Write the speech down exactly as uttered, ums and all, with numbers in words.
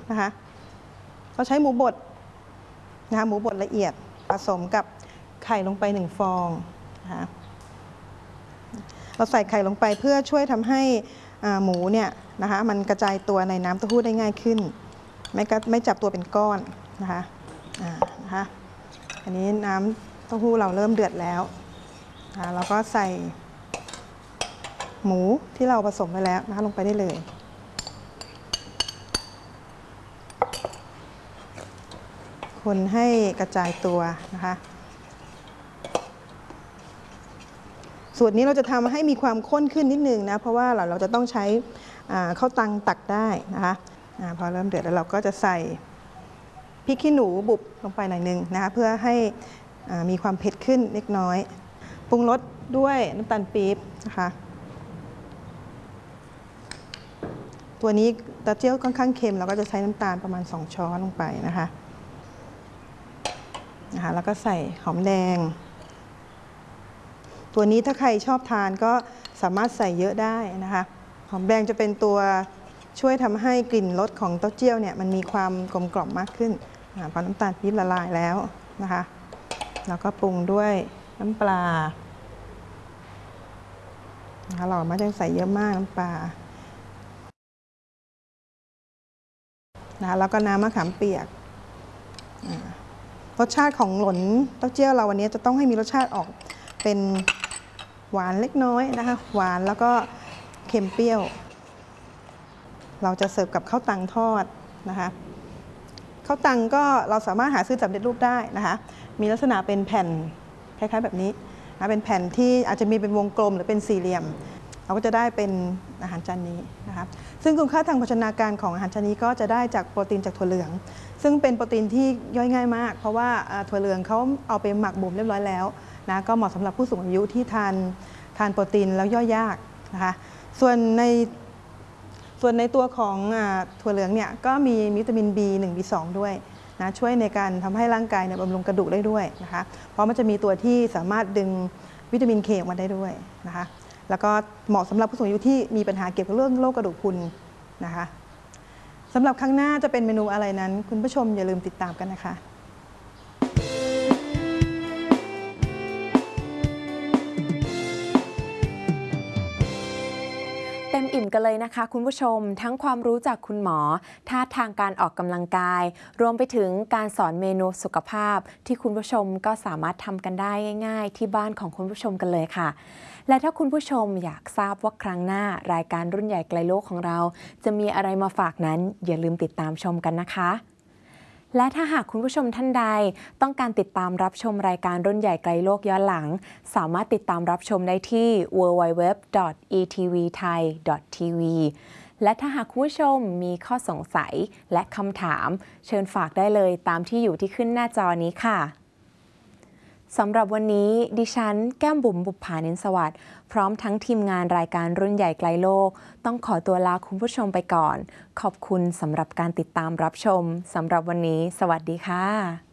นะคะเราใช้หมูบดนะคะหมูบดละเอียดผสมกับไข่ลงไปหนึ่งฟองนะคะเราใส่ไข่ลงไปเพื่อช่วยทำให้หมูเนี่ยนะคะมันกระจายตัวในน้ำเต้าหู้ได้ง่ายขึ้นไม่ไม่จับตัวเป็นก้อนนะคะนะคะอันนี้น้ำเต้าหู้เราเริ่มเดือดแล้วนะคะเราก็ใส่หมูที่เราผสมไว้แล้วนะคะลงไปได้เลยคนให้กระจายตัวนะคะสูตรนี้เราจะทำให้มีความข้นขึ้นนิดนึงนะเพราะว่าเราเราจะต้องใช้ข้าวตังตักได้นะคะพอเริ่มเดือดแล้วเราก็จะใส่พริกขี้หนูบุบลงไปหน่อยนึงนะคะเพื่อให้มีความเผ็ดขึ้นเล็กน้อยปรุงรสด้วยน้ำตาลปี๊บนะคะตัวนี้เต้าเจี้ยวค่อนข้างเค็มเราก็จะใช้น้ำตาลประมาณสองช้อนลงไปนะคะนะคะแล้วก็ใส่หอมแดงตัวนี้ถ้าใครชอบทานก็สามารถใส่เยอะได้นะคะหอมแดงจะเป็นตัวช่วยทำให้กลิ่นรสของเต้าเจี้ยวเนี่ยมันมีความกลมกล่อมมากขึ้นพอน้ำตาลปี๊บละลายแล้วนะคะแล้วก็ปรุงด้วยน้ำปลานะคะเราไม่ต้องใส่เยอะมากน้ำปลานะคะแล้วก็น้ำมะขามเปียกรสชาติของหล่นเต้าเจี้ยวเราวันนี้จะต้องให้มีรสชาติออกเป็นหวานเล็กน้อยนะคะหวานแล้วก็เค็มเปรี้ยวเราจะเสิร์ฟกับข้าวตังทอดนะคะข้าวตังก็เราสามารถหาซื้อสำเร็จรูปได้นะคะมีลักษณะเป็นแผ่นคล้ายๆแบบนี้นะเป็นแผ่นที่อาจจะมีเป็นวงกลมหรือเป็นสี่เหลี่ยมเราก็จะได้เป็นอาหารจานนี้นะคะซึ่งคุณค่าทางโภชนาการของอาหารจานนี้ก็จะได้จากโปรตีนจากถั่วเหลืองซึ่งเป็นโปรตีนที่ย่อยง่ายมากเพราะว่าถั่วเหลืองเขาเอาไปหมักบ่มเรียบร้อยแล้วนะก็เหมาะสำหรับผู้สูงอายุที่ทานทานโปรตีนแล้วย่อยยากนะคะส่วนในส่วนในตัวของถั่วเหลืองเนี่ยก็มีวิตามิน บี หนึ่ง บี สอง ด้วยนะช่วยในการทำให้ร่างกายเนี่ยบำรุงกระดูกได้ด้วยนะคะเพราะมันจะมีตัวที่สามารถดึงวิตามินเคออกมาได้ด้วยนะคะแล้วก็เหมาะสำหรับผู้สูงอายุที่มีปัญหาเกี่ยวกับเรื่องโรคกระดูกพรุนนะคะสำหรับครั้งหน้าจะเป็นเมนูอะไรนั้นคุณผู้ชมอย่าลืมติดตามกันนะคะเต็มอิ่มกันเลยนะคะคุณผู้ชมทั้งความรู้จากคุณหมอท่าทางการออกกำลังกายรวมไปถึงการสอนเมนูสุขภาพที่คุณผู้ชมก็สามารถทำกันได้ง่ายๆที่บ้านของคุณผู้ชมกันเลยค่ะและถ้าคุณผู้ชมอยากทราบว่าครั้งหน้ารายการรุ่นใหญ่ไกลโลกของเราจะมีอะไรมาฝากนั้นอย่าลืมติดตามชมกันนะคะและถ้าหากคุณผู้ชมท่านใดต้องการติดตามรับชมรายการรุ่นใหญ่ไกลโลกย้อนหลังสามารถติดตามรับชมได้ที่ ดับเบิลยู ดับเบิลยู ดับเบิลยู ดอท อี ที วี ไทย ดอท ที วี และถ้าหากคุณผู้ชมมีข้อสงสัยและคำถามเชิญฝากได้เลยตามที่อยู่ที่ขึ้นหน้าจอนี้ค่ะสำหรับวันนี้ดิฉันแก้มบุ๋มบุปผานินสวัสดิ์พร้อมทั้งทีมงานรายการรุ่นใหญ่ไกลโลกต้องขอตัวลาคุณผู้ชมไปก่อนขอบคุณสำหรับการติดตามรับชมสำหรับวันนี้สวัสดีค่ะ